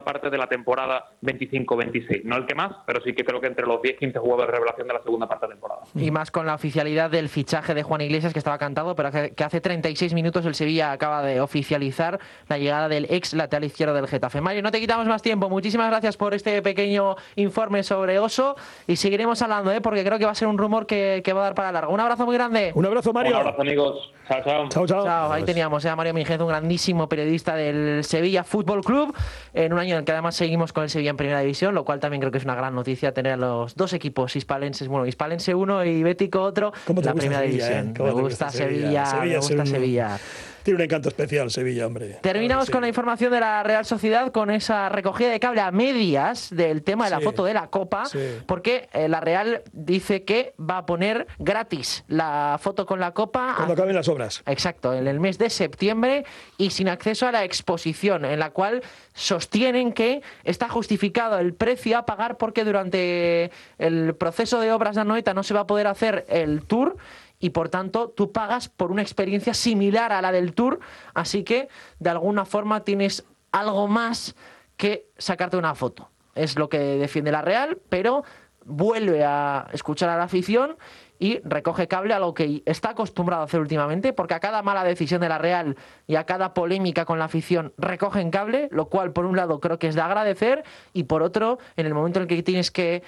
parte de la temporada 25-26. No el que más, pero sí que creo que entre los 10-15 jugadores de revelación de la segunda parte de temporada. Y más con la oficialidad del fichaje de Juan Iglesias, que estaba cantado, pero que hace 36 minutos el Sevilla acaba de oficializar la llegada del ex lateral izquierdo del Getafe. Mario, no te quitamos más tiempo. Muchísimas gracias por este pequeño informe sobre Oso y seguiremos hablando, porque creo que va a ser un rumor que va a dar para largo. Un abrazo muy grande. Un abrazo, Mario. Un abrazo, amigos. Chao, chao. Chao, chao. Chao. Ahí teníamos a Mario Minguez, un grandísimo periodista del Sevilla Fútbol Club, en un año en el que además seguimos con el Sevilla en Primera División, lo cual también creo que es una gran noticia tener a los dos equipos hispalenses, bueno, Hispalense 1 y Bético otro, en la Primera División. Me gusta Sevilla. Tiene un encanto especial Sevilla, hombre. Terminamos con la información de la Real Sociedad, con esa recogida de cable a medias del tema de la foto de la Copa, porque la Real dice que va a poner gratis la foto con la Copa cuando acaben las obras. Exacto, en el mes de septiembre y sin acceso a la exposición, en la cual sostienen que está justificado el precio a pagar porque durante el proceso de obras de Anoeta no se va a poder hacer el tour y por tanto tú pagas por una experiencia similar a la del tour, así que de alguna forma tienes algo más que sacarte una foto. Es lo que defiende la Real, pero vuelve a escuchar a la afición y recoge cable a lo que está acostumbrado a hacer últimamente, porque a cada mala decisión de la Real y a cada polémica con la afición recogen cable, lo cual por un lado creo que es de agradecer y por otro, en el momento en el que tienes que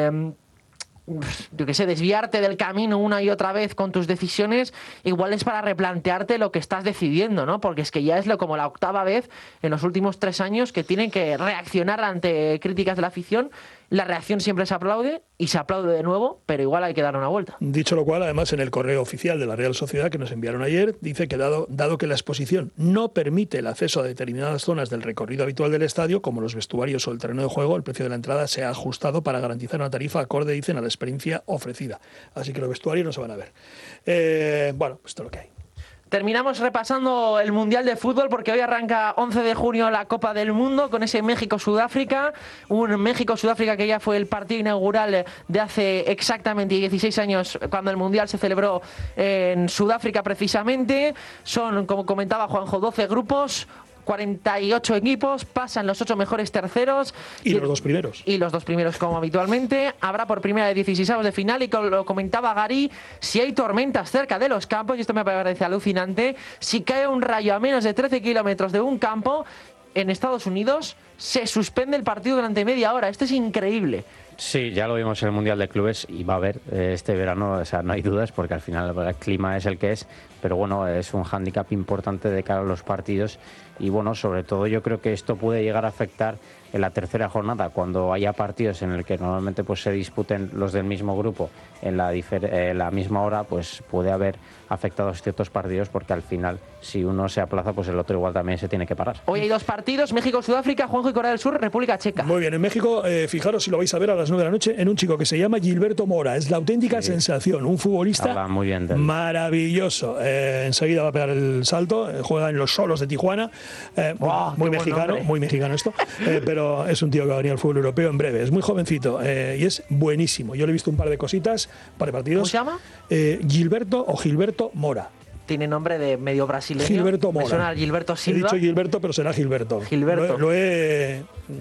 desviarte del camino una y otra vez con tus decisiones, igual es para replantearte lo que estás decidiendo, ¿no? Porque es que ya es como la octava vez en los últimos 3 años que tienen que reaccionar ante críticas de la afición. La reacción siempre se aplaude y se aplaude de nuevo, pero igual hay que dar una vuelta. Dicho lo cual, además, en el correo oficial de la Real Sociedad que nos enviaron ayer, dice que dado que la exposición no permite el acceso a determinadas zonas del recorrido habitual del estadio, como los vestuarios o el terreno de juego, el precio de la entrada se ha ajustado para garantizar una tarifa acorde, dicen, a la experiencia ofrecida. Así que los vestuarios no se van a ver. Bueno, pues esto es lo que hay. Terminamos repasando el Mundial de Fútbol porque hoy arranca 11 de junio la Copa del Mundo con ese México-Sudáfrica. Un México-Sudáfrica que ya fue el partido inaugural de hace exactamente 16 años cuando el Mundial se celebró en Sudáfrica precisamente. Son, como comentaba Juanjo, 12 grupos. 48 equipos, pasan los 8 mejores terceros. Y los 2 primeros. Y los 2 primeros, como habitualmente. Habrá por primera de 16avos de final y como lo comentaba Gary, si hay tormentas cerca de los campos, y esto me parece alucinante, si cae un rayo a menos de 13 kilómetros de un campo, en Estados Unidos se suspende el partido durante media hora. Esto es increíble. Sí, ya lo vimos en el Mundial de Clubes y va a haber este verano, o sea, no hay dudas porque al final el clima es el que es, pero bueno, es un hándicap importante de cara a los partidos y bueno, sobre todo yo creo que esto puede llegar a afectar en la tercera jornada, cuando haya partidos en el que normalmente pues se disputen los del mismo grupo en la misma hora, pues puede haber afectados ciertos partidos porque al final si uno se aplaza pues el otro igual también se tiene que parar. Hoy hay 2 partidos, México-Sudáfrica, Juanjo, y Corea del Sur, República Checa. Muy bien, en México, fijaros si lo vais a ver a las 9 de la noche, en un chico que se llama Gilberto Mora, es la auténtica sensación, un futbolista muy bien de él. Maravilloso, enseguida va a pegar el salto, juega en los Solos de Tijuana, muy mexicano esto, pero es un tío que va a venir al fútbol europeo en breve, es muy jovencito y es buenísimo, yo le he visto un par de cositas, un par de partidos. ¿Cómo se llama? Gilberto Mora. Tiene nombre de medio brasileño. Gilberto Mora. Me suena a Gilberto Silva. He dicho Gilberto, pero será Gilberto. Gilberto. Lo he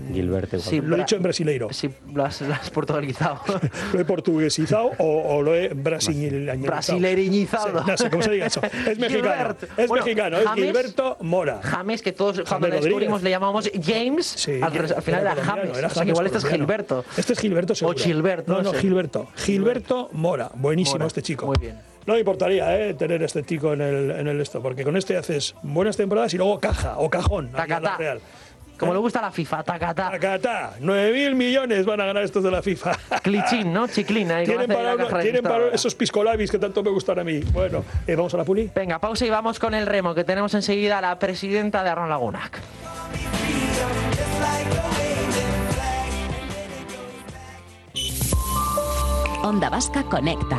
dicho en brasileiro. Sí, lo has portuguesizado. Lo he portuguesizado o lo he brasileñizado. No sé cómo se diga eso. Es mexicano. Es mexicano. Es Gilberto Mora. James, que todos cuando le descubrimos le llamamos James. Sí, al final era James. O sea, que igual este es Gilberto. Este es Gilberto seguro. O Gilberto. No, Gilberto Mora. Buenísimo este chico. Muy bien. No me importaría tener este chico en el esto, porque con este haces buenas temporadas y luego caja o cajón. Tacatá. Real. Como le gusta a la FIFA, tacatá. Tacatá. 9.000 millones van a ganar estos de la FIFA. Clichín, ¿no? Chiclín. Tienen para esos piscolabis que tanto me gustan a mí. Bueno, ¿vamos a la puli? Venga, pausa y vamos con el remo, que tenemos enseguida a la presidenta de Arron Lagunac. Onda Vasca Conecta.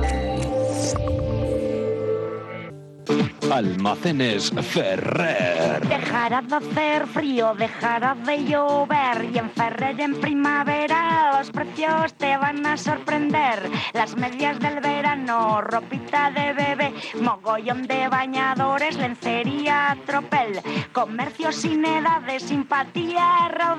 Almacenes Ferrer. Dejará de hacer frío, dejará de llover y en Ferrer en primavera los precios te van a sorprender. Las medias del verano, ropita de bebé, mogollón de bañadores, lencería, tropel, comercio sin edades, simpatía,